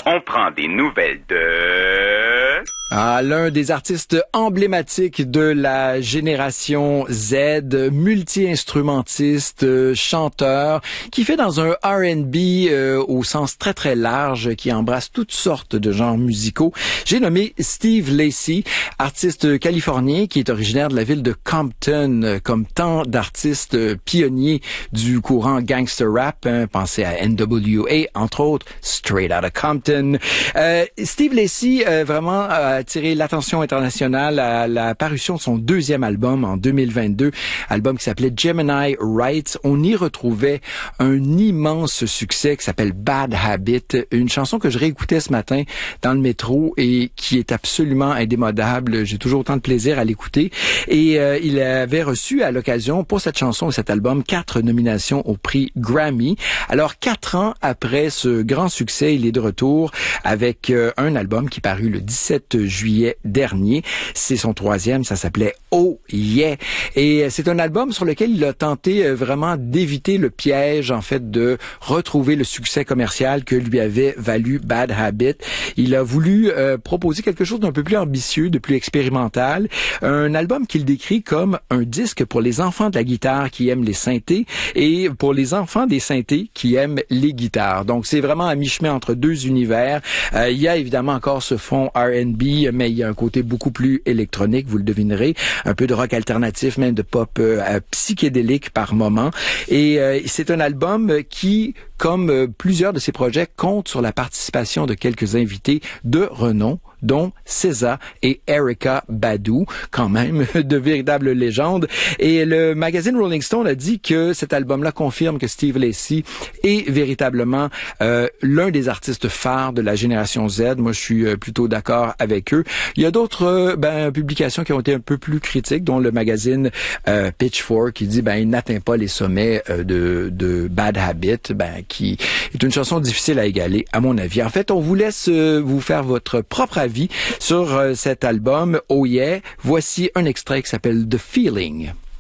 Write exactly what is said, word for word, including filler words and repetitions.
On prend des nouvelles de... Ah, l'un des artistes emblématiques de la génération Z, multi-instrumentiste, chanteur, qui fait dans un R and B euh, au sens très très large, qui embrasse toutes sortes de genres musicaux. J'ai nommé Steve Lacy, artiste californien qui est originaire de la ville de Compton, comme tant d'artistes pionniers du courant gangster rap. Hein, pensez à N W A, entre autres, Straight Outta Compton. Euh, Steve Lacy, euh, vraiment... Euh, attiré l'attention internationale à la parution de son deuxième album en deux mille vingt-deux, album qui s'appelait Gemini Rights. On y retrouvait un immense succès qui s'appelle Bad Habit, une chanson que je réécoutais ce matin dans le métro et qui est absolument indémodable. J'ai toujours autant de plaisir à l'écouter. Et euh, il avait reçu à l'occasion, pour cette chanson et cet album, quatre nominations au prix Grammy. Alors, quatre ans après ce grand succès, il est de retour avec euh, un album qui parut le dix-sept juillet dernier. C'est son troisième, ça s'appelait Oh Yeah. Et c'est un album sur lequel il a tenté vraiment d'éviter le piège, en fait, de retrouver le succès commercial que lui avait valu Bad Habit. Il a voulu euh, proposer quelque chose d'un peu plus ambitieux, de plus expérimental. Un album qu'il décrit comme un disque pour les enfants de la guitare qui aiment les synthés et pour les enfants des synthés qui aiment les guitares. Donc, c'est vraiment à mi-chemin entre deux univers. Euh, il y a évidemment encore ce fond R and B, mais il y a un côté beaucoup plus électronique, vous le devinerez, un peu de rock alternatif, même de pop euh, psychédélique par moment. Et euh, c'est un album qui, comme euh, plusieurs de ses projets, compte sur la participation de quelques invités de renom, dont César et Erykah Badu, quand même de véritables légendes. Et le magazine Rolling Stone a dit que cet album-là confirme que Steve Lacy est véritablement euh, l'un des artistes phares de la génération Z. Moi, je suis euh, plutôt d'accord avec eux. Il y a d'autres euh, ben, publications qui ont été un peu plus critiques, dont le magazine euh, Pitchfork qui dit ben il n'atteint pas les sommets euh, de, de Bad Habit, ben qui est une chanson difficile à égaler, à mon avis. En fait, on vous laisse euh, vous faire votre propre avis sur euh, cet album Oh Yeah. Voici un extrait qui s'appelle The Feeling.